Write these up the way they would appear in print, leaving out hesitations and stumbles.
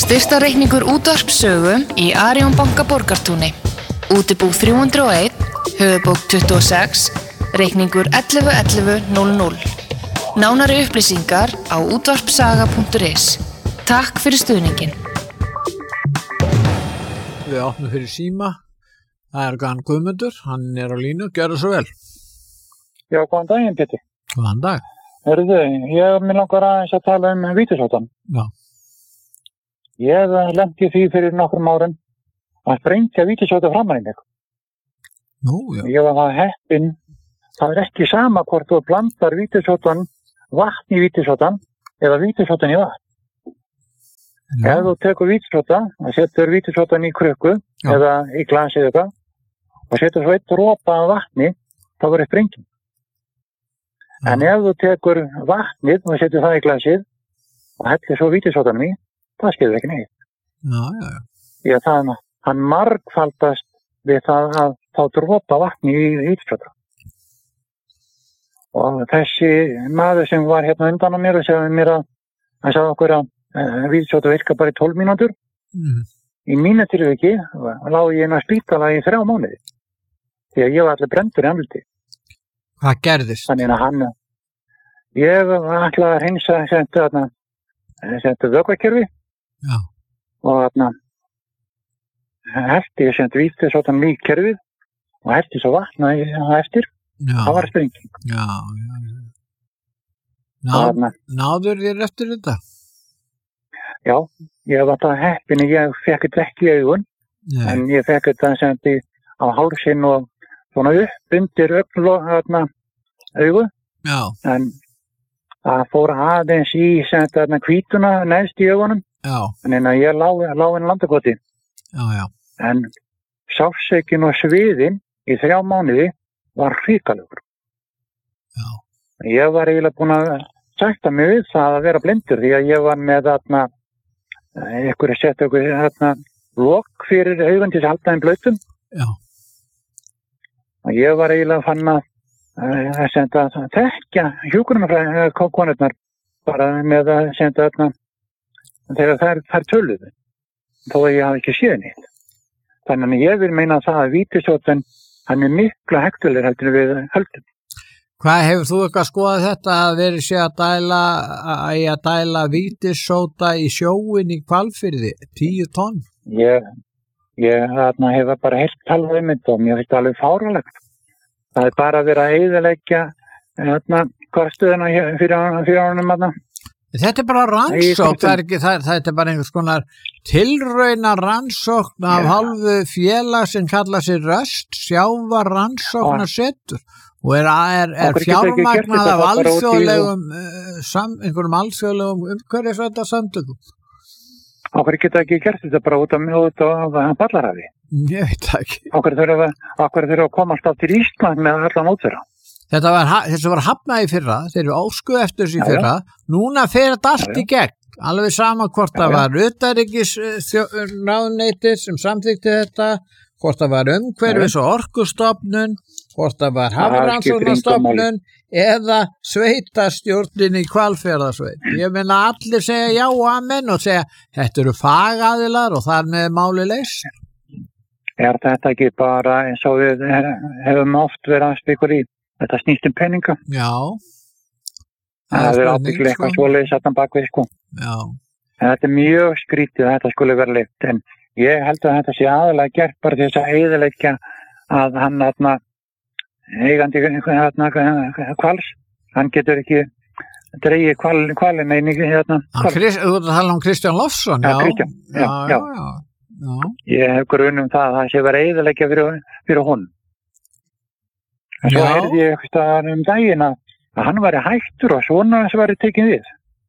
Styrktarreikningur útvarpssögu í Arion banka Borgartúni. Útibú 301, höfuðbók 26, reikningur 11.11.00. Nánari upplýsingar á útvarpssaga.is. Takk fyrir stuðningin. Við opnum fyrir síma. Það hann Guðmundur, hann á línu, gjörðu svo vel. Já, góðan daginn, Pétur. Góðan dag. Hörðu, mig langar aðeins að tala vítisóttan. Já. Ég lenti því fyrir nokkrum árum að sprengja vítisóta framan í mig. Nú, já. Ég var það heppinn, það ekki sama hvort þú blandar vítisóttan, vatn í vítisóttan eða vítisóttan í vatn. Já. Ef þú tekur vítisóta og setur vítisóttan í krukku eða í glasi eða eitthvað og setur svo 1 dropa af vatni, þá verður sprenging. En ef þú tekur vatnið og setur það í glasið og hellir svo vítisóttanum í, það skilur ekki neitt. Já. Því að hann margfaldast við það að þá dropa vatni í vítisótta. Og þessi maður sem var hérna undan á mér og sagði mér að hann sagði okkur að vítisóta virka bara í 12 mínútur. Í mínu tilviki lá ég inn á spítala í 3 mánuði. Því að ég var allir brenndur í andliti. Hvað gerðist? Þannig að ég ætlaði að hreinsa sendu vökvakerfi. Já. Og helti ég sendu vítisóttan í kerfið og helti svo vatna eftir. Já. Það var sprenging. Já. Náður þér eftir þetta? Já, ég var það heppinn, ég fekk þetta ekki í augun. Nei. En ég fekk þetta sendi á hálsinn og svona upp undir augu. Já. En það fór aðeins í hvítuna neðst í augunum. Já. Þannig að ég lá inn landakoti. Já. En sársaukin og sviðin í 3 mánuði var hrikalegur. Já. Ég var eiginlega búin að sætta mig við það að vera blindur því að ég var með lok fyrir augun til að halda þeim blautum. Já. Og ég var eiginlega fann að þekkja hjúkrunarfræðingar konurnar bara með að senda þegar þær töluðu. Þó að ég hafi ekki séð neitt. Þannig að ég vil meina það að vítisóttan, hann miklu hættulegri heldur við höldum. Hvað hefur þú eitthvað skoðað þetta að verið sé að dæla vítisóta í sjóin í Hvalfirði, 10 tonn? Ég hef bara heyrt talað um þetta og mér finnst það alveg fáránlegt. Það bara verið að eyðileggja kvarstuðina fyrir ánum. Þetta bara rannsókn, þetta bara einhvers konar tilrauna rannsókn af hálfu félag sem kallar sig Röst, sjávar rannsóknarsetur og er fjármagnað af alþjóðlegum einhverjum alþjóðlegum umhverfisverndarsamtökum. Á hverju geta ekki gert þetta bara út af Ballarhafi? Ég veit það ekki. Á hverju þurfa að koma alltaf til Ísland með allan ótvera? Þessu var hafnað í fyrra, þeir eru óskuð eftir þessu í fyrra, núna fer þetta allt í gegn, alveg sama hvort það var utanríkisráðuneytið sem samþykkti þetta, hvort það var umhverfis- og orkustofnun, hvort það var hafrannsóknastofnun eða sveitastjórnin í Hvalfjarðarsveit. Ég meina allir segja já og amen og segja þetta eru fagaðilar og þar með máli leyst. Er þetta ekki bara eins og við hefum oft verið að spekula í? Þetta snýst peninga. Já. Það er ábyggilega eitthvað svoleiðis þarna bakvið, Já. En þetta mjög skrítið að þetta skulle vera leitt. En ég held að þetta sé aðalega gert bara til þess að eyðileggja að hann eigandi hvals, hann getur ekki dregið hvalina inn í Þú tala um Kristján Loftsson, já. Kristján, já. Ég hef grun það að það sé verið að eyðileggja fyrir honum. En svo heyrði ég eitthvað daginn að hann væri hættur og svona sem væri tekin við.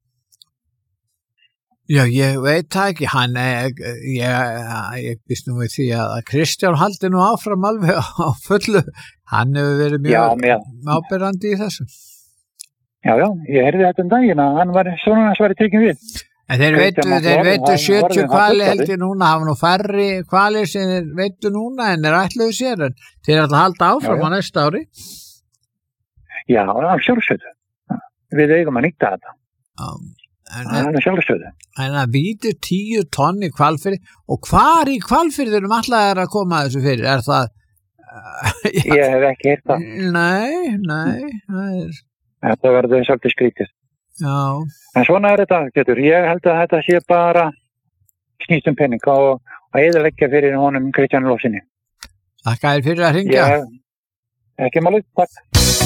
Já, ég veit það ekki. Ég býst nú við því að Kristján haldi nú áfram alveg á fullu. Hann hefur verið mjög áberandi í þessu. Já, ég heyrði þetta daginn að hann væri svona sem væri tekin við. En þeir veitu 70 hvali heldur núna, hafa nú færri hvalir sem þeir veitu núna en ætluðu sér, en þeir ætla að halda áfram á næsta ári. Já, af sjálfsögðu. Við eigum að nýta þetta. Það sjálfsögðu. En að víti 10 tonn í Hvalfirði og hvar í Hvalfirðinum alltaf að koma þessu fyrir? Er það... Ég hef ekki heyrt það. Nei, Þetta verður svolítið skrítið. Já. En svona þetta, Pétur. Ég held að þetta sé bara snýst penning og að eyðileggja fyrir honum Kristjáni Lofsinni. Þakka þér fyrir að hringja. Ekki málið, takk.